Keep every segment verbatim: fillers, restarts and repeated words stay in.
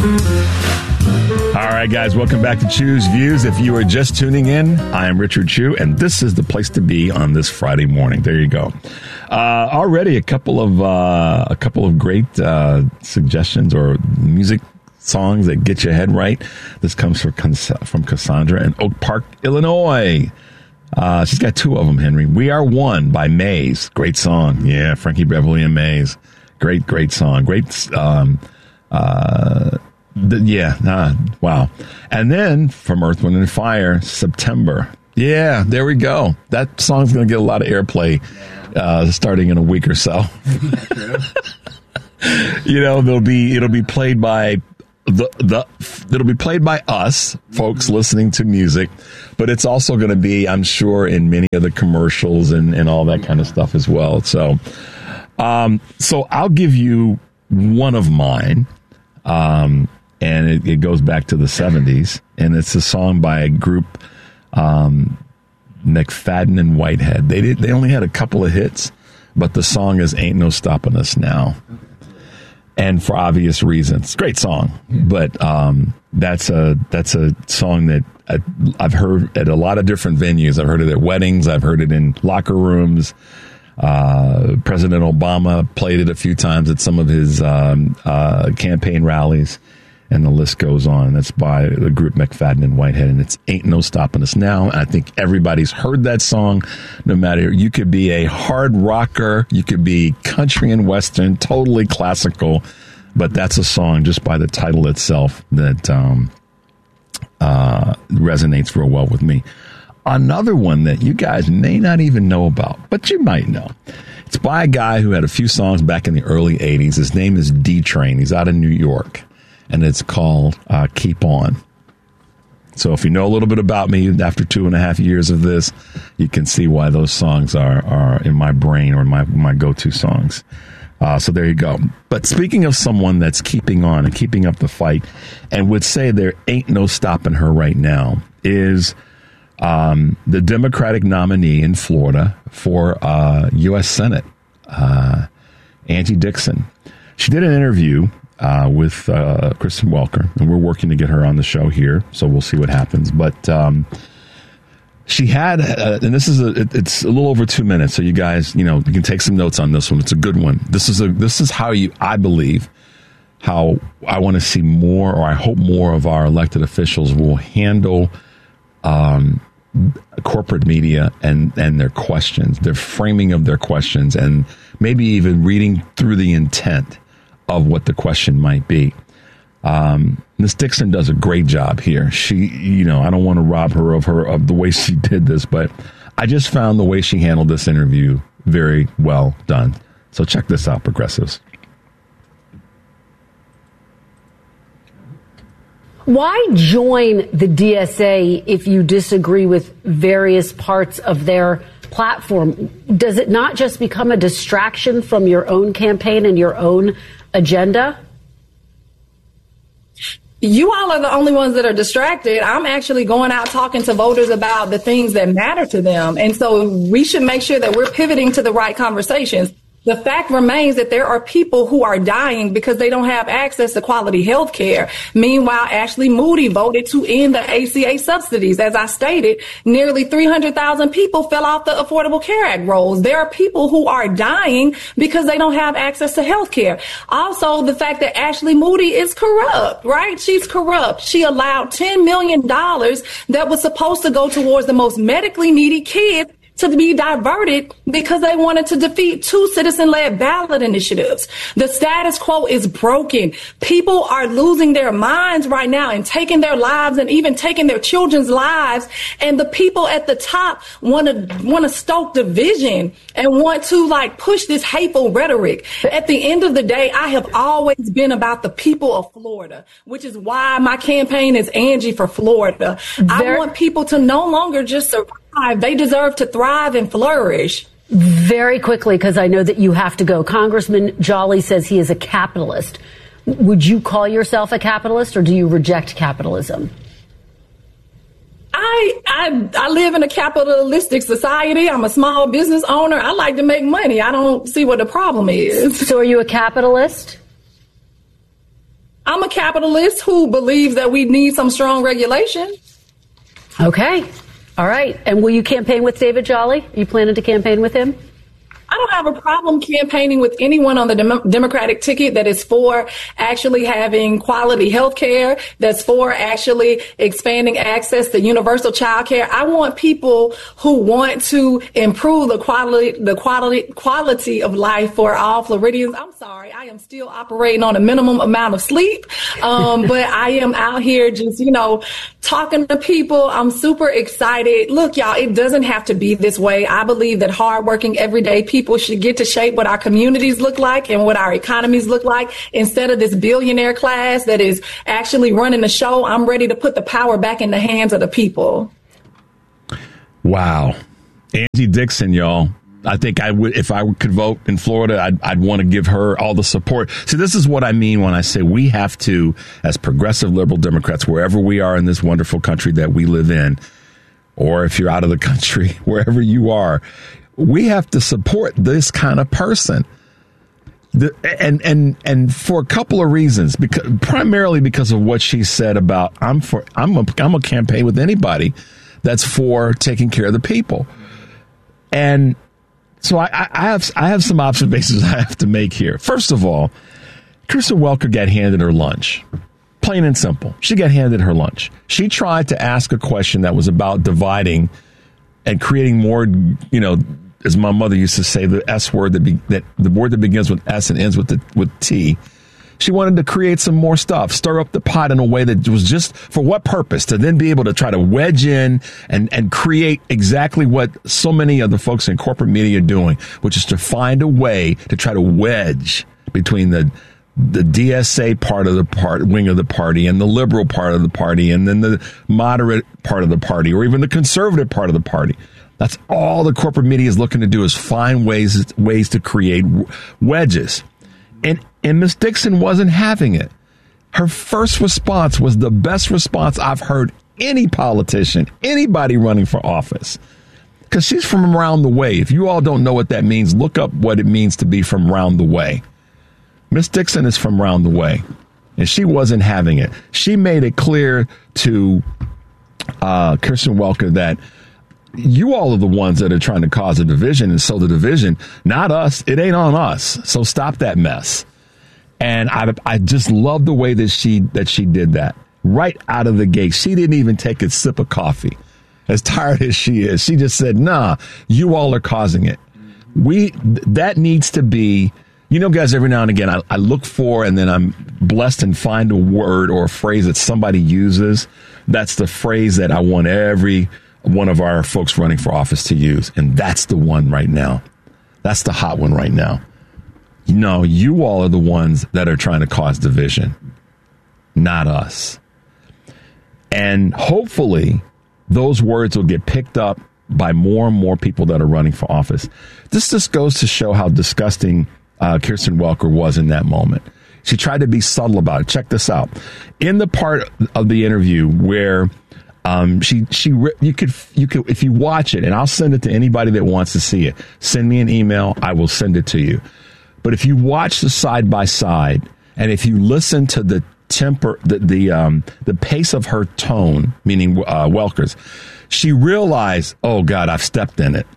All right, guys, welcome back to Chew's Views. If you are just tuning in, I am Richard Chew, and this is the place to be on this Friday morning. There you go. Uh, already a couple of uh, a couple of great uh, suggestions or music songs that get your head right. This comes from from Cassandra in Oak Park, Illinois. Uh, she's got two of them, Henry. We Are One by Maze. Great song. Yeah, Frankie Beverly and Maze. Great, great song. Great. Um, uh, The, yeah, uh, wow. And then from Earth, Wind and Fire, September. Yeah, there we go. That song's going to get a lot of airplay uh, starting in a week or so. You know, there'll be it'll be played by the the it'll be played by us folks listening to music, but it's also going to be, I'm sure, in many of the commercials and, and all that kind of stuff as well. So, um, so I'll give you one of mine. Um, And it, it goes back to the seventies, and it's a song by a group, um, McFadden and Whitehead. They did, they only had a couple of hits, but the song is "Ain't No Stopping Us Now," and for obvious reasons, great song. But um, that's a that's a song that I, I've heard at a lot of different venues. I've heard it at weddings. I've heard it in locker rooms. Uh, President Obama played it a few times at some of his um, uh, campaign rallies. And the list goes on. That's by the group McFadden and Whitehead, and it's Ain't No Stopping Us Now. And I think everybody's heard that song. No matter, you could be a hard rocker, you could be country and western, totally classical, but that's a song just by the title itself that um, uh, resonates real well with me. Another one that you guys may not even know about, but you might know. It's by a guy who had a few songs back in the early eighties. His name is D-Train. He's out of New York. And it's called uh, Keep On. So if you know a little bit about me after two and a half years of this, you can see why those songs are, are in my brain or my, my go-to songs. Uh, so there you go. But speaking of someone that's keeping on and keeping up the fight and would say there ain't no stopping her right now is um, the Democratic nominee in Florida for uh, U S Senate, uh, Angie Dixon. She did an interview Uh, with uh, Kristen Welker, and we're working to get her on the show here, so we'll see what happens. But um, she had, uh, and this is a, it, it's a little over two minutes, so you guys, you know, you can take some notes on this one. It's a good one. This is a, this is how you, I believe, how I want to see more, or I hope more of our elected officials will handle um, corporate media and and their questions, their framing of their questions, and maybe even reading through the intent of what the question might be. Um, Miss Dixon does a great job here. She, you know, I don't want to rob her of her of the way she did this, but I just found the way she handled this interview very well done. So check this out, progressives. Why join the D S A if you disagree with various parts of their platform? Does it not just become a distraction from your own campaign and your own agenda? You all are the only ones that are distracted. I'm actually going out talking to voters about the things that matter to them. And so we should make sure that we're pivoting to the right conversations. The fact remains that there are people who are dying because they don't have access to quality health care. Meanwhile, Ashley Moody voted to end the A C A subsidies. As I stated, nearly three hundred thousand people fell off the Affordable Care Act rolls. There are people who are dying because they don't have access to health care. Also, the fact that Ashley Moody is corrupt, right? She's corrupt. She allowed ten million dollars that was supposed to go towards the most medically needy kids to be diverted because they wanted to defeat two citizen-led ballot initiatives. The status quo is broken. People are losing their minds right now and taking their lives and even taking their children's lives. And the people at the top want to want to stoke division and want to like push this hateful rhetoric. At the end of the day, I have always been about the people of Florida, which is why my campaign is Angie for Florida. There- I want people to no longer just survive. They deserve to thrive and flourish. Very quickly, because I know that you have to go. Congressman Jolly says he is a capitalist. Would you call yourself a capitalist, or do you reject capitalism? I, I I live in a capitalistic society. I'm a small business owner. I like to make money. I don't see what the problem is. So are you a capitalist? I'm a capitalist who believes that we need some strong regulation. Okay. All right. And will you campaign with David Jolly? Are you planning to campaign with him? I don't have a problem campaigning with anyone on the Dem- Democratic ticket that is for actually having quality health care, that's for actually expanding access to universal child care. I want people who want to improve the quality, the quality, quality of life for all Floridians. I'm sorry, I am still operating on a minimum amount of sleep, um, but I am out here just, you know, talking to people. I'm super excited. Look, y'all, it doesn't have to be this way. I believe that hardworking, everyday people People should get to shape what our communities look like and what our economies look like instead of this billionaire class that is actually running the show. I'm ready to put the power back in the hands of the people. Wow. Angie Dixon, y'all. I think I would, if I could vote in Florida, I'd, I'd want to give her all the support. See, this is what I mean when I say we have to, as progressive liberal Democrats, wherever we are in this wonderful country that we live in, or if you're out of the country, wherever you are, we have to support this kind of person. The, and and and for a couple of reasons, because primarily because of what she said about I'm for I'm a, I'm a campaign with anybody that's for taking care of the people. And so I, I have I have some observations I have to make here. First of all, Kristen Welker got handed her lunch. Plain and simple. She got handed her lunch. She tried to ask a question that was about dividing and creating more, you know, as my mother used to say, the S word, that, be, that the word that begins with S and ends with the, with T. She wanted to create some more stuff, stir up the pot in a way that was just for what purpose? To then be able to try to wedge in and, and create exactly what so many of the folks in corporate media are doing, which is to find a way to try to wedge between the the D S A part of the part wing of the party and the liberal part of the party and then the moderate part of the party or even the conservative part of the party. That's all the corporate media is looking to do, is find ways ways to create wedges. And and Miz Dixon wasn't having it. Her first response was the best response I've heard any politician, anybody running for office. Because she's from around the way. If you all don't know what that means, look up what it means to be from around the way. Miz Dixon is from around the way, and she wasn't having it. She made it clear to uh, Kristen Welker that you all are the ones that are trying to cause a division and sow the division, not us. It ain't on us. So stop that mess. And I, I just love the way that she that she did that right out of the gate. She didn't even take a sip of coffee. As tired as she is, she just said, "Nah, you all are causing it." We that needs to be. You know, guys, every now and again, I, I look for and then I'm blessed and find a word or a phrase that somebody uses. That's the phrase that I want every one of our folks running for office to use. And that's the one right now. That's the hot one right now. No, you all are the ones that are trying to cause division, not us. And hopefully those words will get picked up by more and more people that are running for office. This just goes to show how disgusting Uh, Kristen Welker was in that moment. She tried to be subtle about it. Check this out. In the part of the interview where um, she she you could you could if you watch it, and I'll send it to anybody that wants to see it. Send me an email. I will send it to you. But if you watch the side by side, and if you listen to the temper, the the um, the pace of her tone, meaning uh, Welker's, she realized, oh God, I've stepped in it.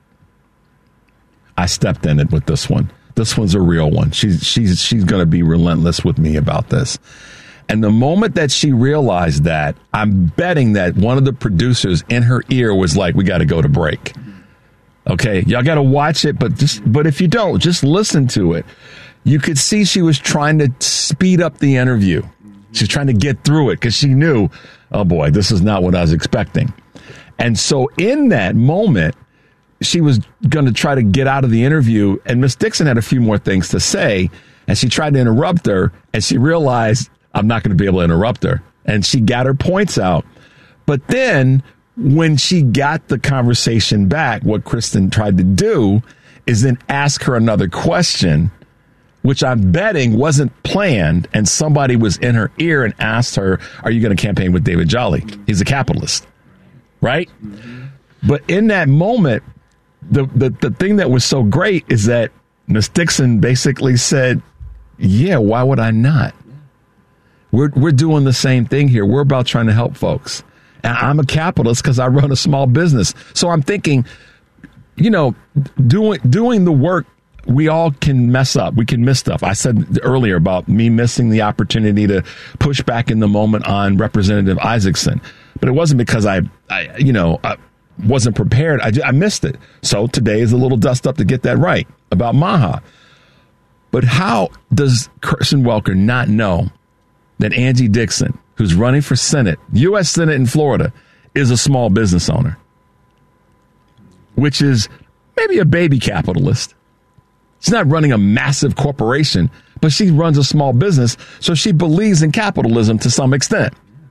I stepped in it with this one. This one's a real one. She's she's she's going to be relentless with me about this. And the moment that she realized that, I'm betting that one of the producers in her ear was like, "We got to go to break." Okay, y'all got to watch it, but just but if you don't, just listen to it. You could see she was trying to speed up the interview. She's trying to get through it because she knew, oh boy, this is not what I was expecting. And so in that moment, she was going to try to get out of the interview, and Miss Dixon had a few more things to say, and she tried to interrupt her, and she realized, I'm not going to be able to interrupt her, and she got her points out. But then when she got the conversation back, what Kristen tried to do is then ask her another question, which I'm betting wasn't planned, and somebody was in her ear and asked her, are you going to campaign with David Jolly? He's a capitalist, right? Mm-hmm. But in that moment, The, the the thing that was so great is that Miss Dixon basically said, yeah, why would I not? We're we're doing the same thing here. We're about trying to help folks. And I'm a capitalist because I run a small business. So I'm thinking, you know, doing doing the work, we all can mess up. We can miss stuff. I said earlier about me missing the opportunity to push back in the moment on Representative Isaacson. But it wasn't because I, I you know, I wasn't prepared. I, I missed it. So today is a little dust up to get that right about Maha. But how does Kirsten Welker not know that Angie Dixon, who's running for Senate, U S Senate in Florida, is a small business owner, which is maybe a baby capitalist. She's not running a massive corporation, but she runs a small business, so she believes in capitalism to some extent.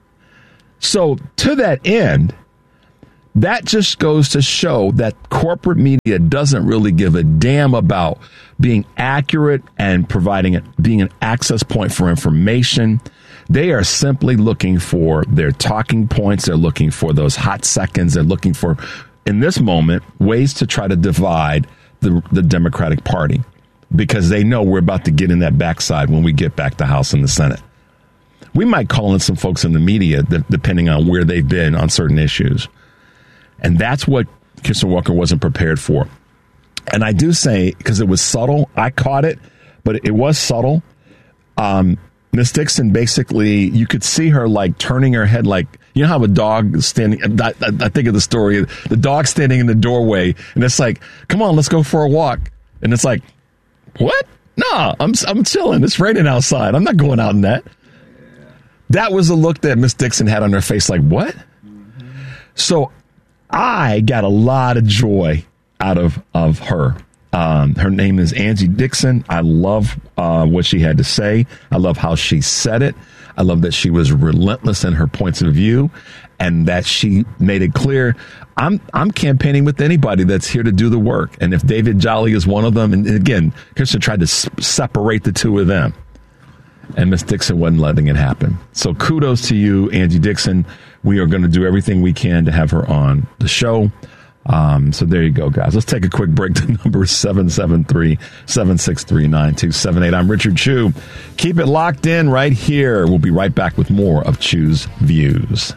So to that end, that just goes to show that corporate media doesn't really give a damn about being accurate and providing it, being an access point for information. They are simply looking for their talking points. They're looking for those hot seconds. They're looking for, in this moment, ways to try to divide the, the Democratic Party, because they know we're about to get in that backside when we get back to House and the Senate. We might call in some folks in the media, that, depending on where they've been on certain issues. And that's what Kirsten Welker wasn't prepared for. And I do say, because it was subtle, I caught it, but it was subtle. Um, Miss Dixon, basically, you could see her like turning her head, like, you know how a dog standing, I, I, I think of the story, the dog standing in the doorway, and it's like, come on, let's go for a walk. And it's like, what? No, I'm I'm chilling. It's raining outside. I'm not going out in that. That was the look that Miss Dixon had on her face, like, what? Mm-hmm. So I got a lot of joy out of, of her. Um, her name is Angie Dixon. I love uh, what she had to say. I love how she said it. I love that she was relentless in her points of view, and that she made it clear, I'm I'm campaigning with anybody that's here to do the work. And if David Jolly is one of them, and again, Kirsten tried to s- separate the two of them, and Miss Dixon wasn't letting it happen. So kudos to you, Angie Dixon. We are going to do everything we can to have her on the show. Um, so there you go, guys. Let's take a quick break. The number is seven seven three, seven six three, nine two seven eight. I'm Richard Chew. Keep it locked in right here. We'll be right back with more of Chew's Views.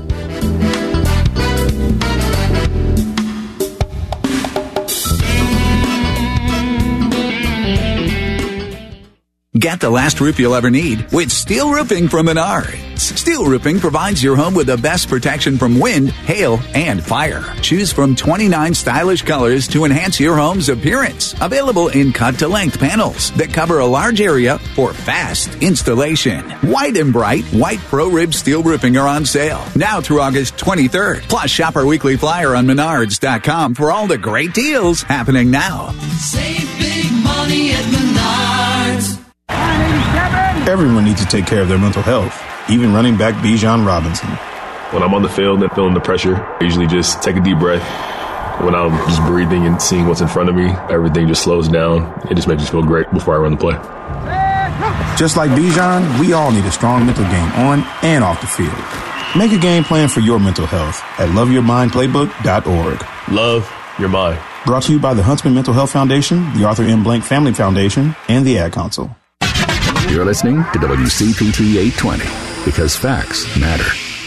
Get the last roof you'll ever need with steel roofing from Menards. Steel roofing provides your home with the best protection from wind, hail, and fire. Choose from twenty-nine stylish colors to enhance your home's appearance. Available in cut-to-length panels that cover a large area for fast installation. White and bright white pro-rib steel roofing are on sale now through August twenty-third. Plus, shop our weekly flyer on menards dot com for all the great deals happening now. Save big money at Menards. Everyone needs to take care of their mental health, even running back Bijan Robinson. When I'm on the field and feeling the pressure, I usually just take a deep breath. When I'm just breathing and seeing what's in front of me, everything just slows down. It just makes me feel great before I run the play. Just like Bijan, we all need a strong mental game on and off the field. Make a game plan for your mental health at love your mind playbook dot org. Love your mind. Brought to you by the Huntsman Mental Health Foundation, the Arthur M. Blank Family Foundation, and the Ad Council. You're listening to W C P T eight twenty, because facts matter.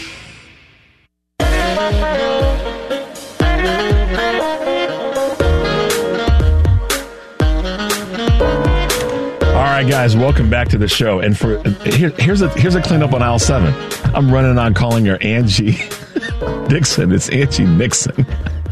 All right, guys, welcome back to the show. And for here, here's a here's a cleanup on aisle seven. I'm running on calling her Angie Dixon. It's Angie Nixon.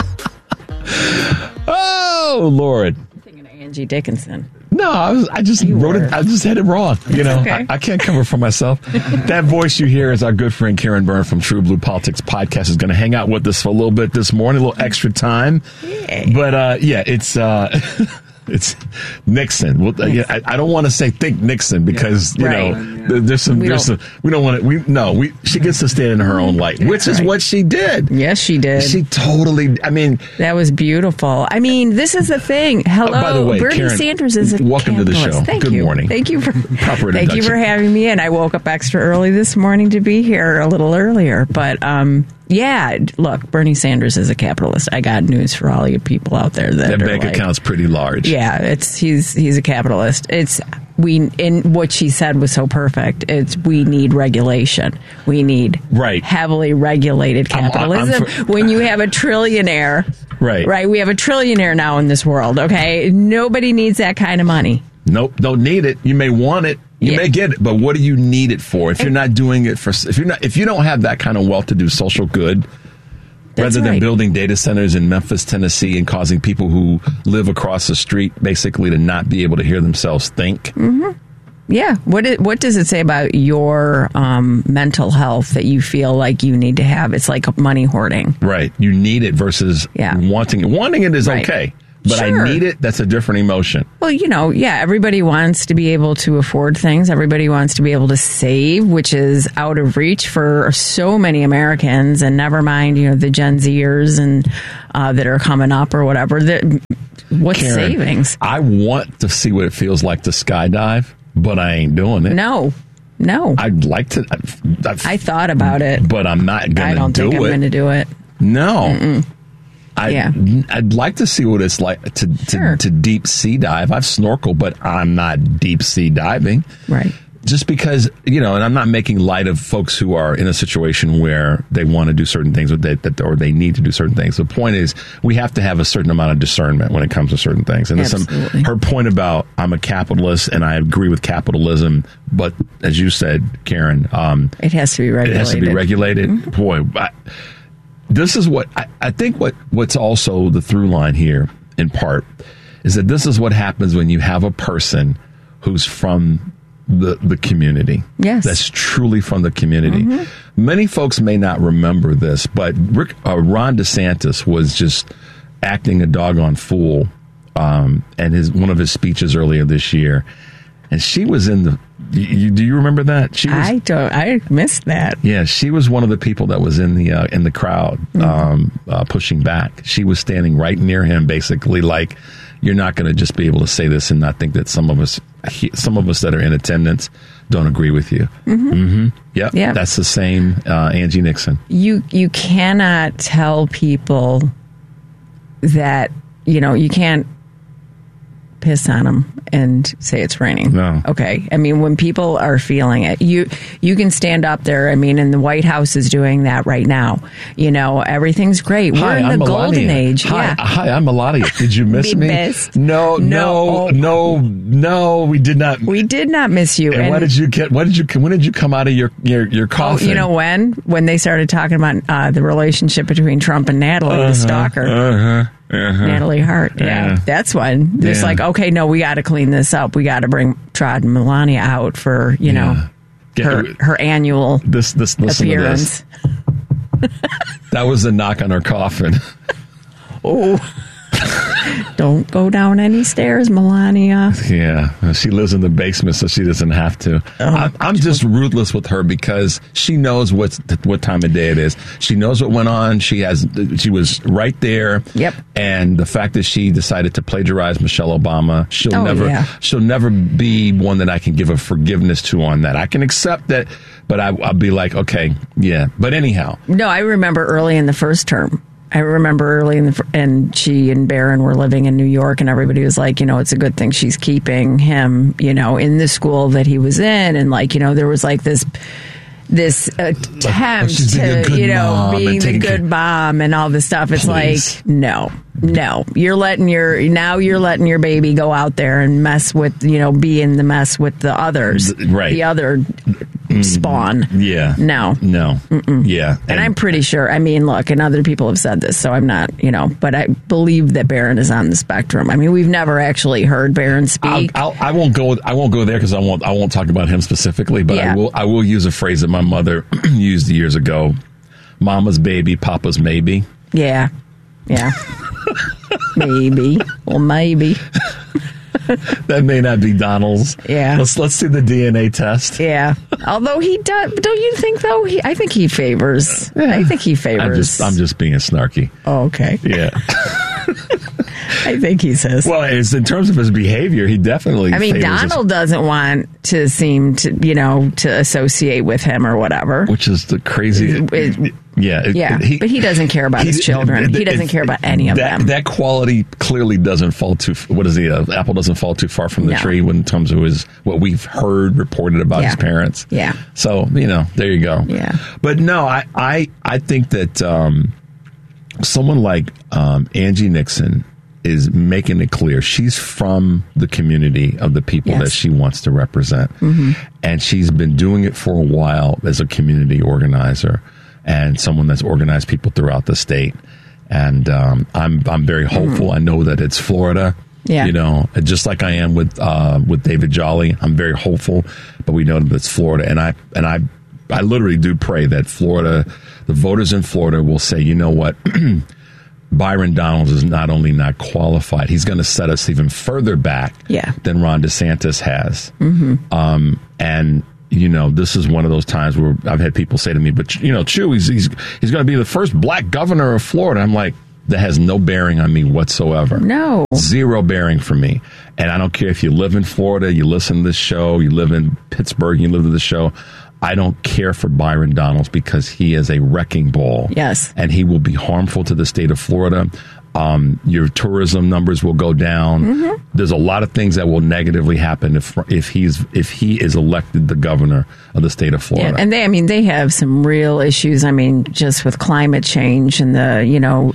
Oh Lord. I'm thinking of Angie Dickinson. No, I was. I just You wrote were. it. I just had it wrong. You know, okay. I, I can't cover for myself. That voice you hear is our good friend Karen Byrne from True Blue Politics Podcast. Is going to hang out with us for a little bit this morning, a little extra time. Yay. But uh, yeah, it's uh, it's Nixon. Well, uh, yeah, I, I don't want to say think Nixon because you Right. know there- there's some We there's don't- some we don't want to. We no, we she gets to stand in her own light, which is right. what she did. Yes, she did. She totally. I mean. That was beautiful. I mean, this is the thing. Hello, Uh, by the way, Bernie Karen, Sanders is a welcome to the capitalist. show. Thank Good you. morning. Thank you for Proper thank you for introduction. having me in. I woke up extra early this morning to be here a little earlier, but um, yeah. Look, Bernie Sanders is a capitalist. I got news for all you people out there that, That are bank like, account's pretty large. Yeah, it's he's he's a capitalist. It's we in what she said was so perfect. It's we need regulation. We need right. heavily regulated capitalism. I'm, I'm for, when you have a trillionaire, right, right, we have a trillionaire now in this world. Okay, nobody needs that kind of money. Nope, don't need it. You may want it. You yeah. may get it, but what do you need it for? If you're not doing it for, if you're not, if you don't have that kind of wealth to do social good, That's rather than right. building data centers in Memphis, Tennessee, and causing people who live across the street basically to not be able to hear themselves think. Mm-hmm. Yeah. What it, what does it say about your um, mental health that you feel like you need to have? It's like money hoarding. Right. You need it versus yeah. wanting it. Wanting it is right. okay. But sure. I need it, that's a different emotion. Well, you know, yeah, everybody wants to be able to afford things. Everybody wants to be able to save, which is out of reach for so many Americans. And never mind, you know, the Gen Zers and uh, that are coming up or whatever. The, what's Karen, savings? I want to see what it feels like to skydive, but I ain't doing it. No. No. I'd like to. I've, I've, I thought about it. But I'm not going to do it. I don't think I'm going to do it. No. Mm-mm. I, yeah. I'd like to see what it's like to, to, sure. to deep sea dive. I've snorkeled, but I'm not deep sea diving. Right. Just because, you know, and I'm not making light of folks who are in a situation where they want to do certain things or they, that, or they need to do certain things. The point is we have to have a certain amount of discernment when it comes to certain things. And some, her point about I'm a capitalist and I agree with capitalism, but as you said, Karen, um, it has to be regulated. It has to be regulated. Mm-hmm. Boy, I, this is what I, I think what, what's also the through line here in part is that this is what happens when you have a person who's from the, the community. Yes. That's truly from the community. Mm-hmm. Many folks may not remember this, but Rick, uh, Ron DeSantis was just acting a doggone fool um, and his one of his speeches earlier this year. And she was in the. You, do you remember that? She was, I don't. I missed that. Yeah, she was one of the people that was in the uh, in the crowd mm-hmm. um, uh, pushing back. She was standing right near him, basically like, "You're not going to just be able to say this and not think that some of us, he, some of us that are in attendance, don't agree with you." Mm-hmm. Mm-hmm. Yep, yeah, that's the same uh, Angie Nixon. You you cannot tell people that you know you can't piss on them and say it's raining. No. Okay. I mean, when people are feeling it, you you can stand up there. I mean, and the White House is doing that right now. You know, everything's great. We're Hi, in the I'm golden Melania. age. Hi, yeah. hi, I'm Melania. Did you miss me? Missed. No, no, no, no, no, we did not. We did not miss you. And, and when did you get? When did you? When did you come out of your your, your coffin? Oh, you know when? When they started talking about uh, the relationship between Trump and Natalie, uh-huh, the stalker. Uh-huh. Uh-huh. Natalie Hart. Yeah. yeah. That's when it's yeah. like, okay, no, we got to clean this up. We got to bring Trod and Melania out for, you know, yeah. Get, her, her annual this, this, listen appearance. To this. That was a knock on her coffin. Oh. Don't go down any stairs, Melania. Yeah, she lives in the basement, so she doesn't have to. Oh, I'm, I'm just ruthless with her because she knows what's what time of day it is. She knows what went on. She has. She was right there. Yep. And the fact that she decided to plagiarize Michelle Obama, she'll oh, never. Yeah. She'll never be one that I can give a forgiveness to on that. I can accept that, but I, I'll be like, okay, yeah. But anyhow. No, I remember early in the first term. I remember early in the, and she and Barron were living in New York, and everybody was like, you know, it's a good thing she's keeping him, you know, in the school that he was in. And like, you know, there was like this, this attempt to, you know, being the good care. mom and all this stuff. It's Please. like, no, no, you're letting your, now you're letting your baby go out there and mess with, you know, be in the mess with the others, right. the other spawn. Yeah. No. No. Mm-mm. Yeah. And, and I'm pretty sure, I mean, look, and other people have said this, so I'm not, you know, but I believe that Barron is on the spectrum. I mean, we've never actually heard Barron speak. I'll, I'll, I won't go. I won't go there because I won't. I won't talk about him specifically. But yeah. I will. I will use a phrase that my mother used years ago: "Mama's baby, Papa's maybe." Yeah. Yeah. Maybe. Well, maybe. That may not be Donald's. Yeah. Let's let's see the D N A test. Yeah. Although he does, don't you think though? He, I think he favors. Yeah. I think he favors. I'm just I'm just being snarky. Oh, okay. Yeah. I think he's his. Well, it's in terms of his behavior, he definitely. I mean, favors Donald his, doesn't want to seem to, you know, to associate with him or whatever. which is the crazy. It- it- yeah, it- Yeah, he- but he doesn't care about his he- children. He it- doesn't it- care about any of that, them. That quality clearly doesn't fall too. What is he? Uh, Apple doesn't fall too far from the No. tree when in terms of his what we've heard reported about Yeah. his parents. Yeah. So you know, there you go. Yeah. But no, I I I think that um, someone like um, Angie Nixon is making it clear she's from the community of the people Yes. that she wants to represent. Mm-hmm. And she's been doing it for a while as a community organizer and someone that's organized people throughout the state. And um, I'm I'm very hopeful. Mm-hmm. I know that it's Florida. Yeah. You know, just like I am with uh, with David Jolly, I'm very hopeful, but we know that it's Florida. And I and I I literally do pray that Florida, the voters in Florida will say, you know what? Byron Donalds is not only not qualified, he's going to set us even further back Yeah. than Ron DeSantis has. Mm-hmm. Um, and, you know, this is one of those times where I've had people say to me, but, you know, Chew, he's, he's, he's going to be the first black governor of Florida. I'm like, that has no bearing on me whatsoever. No. Zero bearing for me. And I don't care if you live in Florida, you listen to this show, you live in Pittsburgh, you live to the show. I don't care for Byron Donalds because he is a wrecking ball. Yes. And he will be harmful to the state of Florida. Um, your tourism numbers will go down. Mm-hmm. There's a lot of things that will negatively happen if if he's if he is elected the governor of the state of Florida. Yeah, and they, I mean, they have some real issues. I mean, just with climate change and the, you know,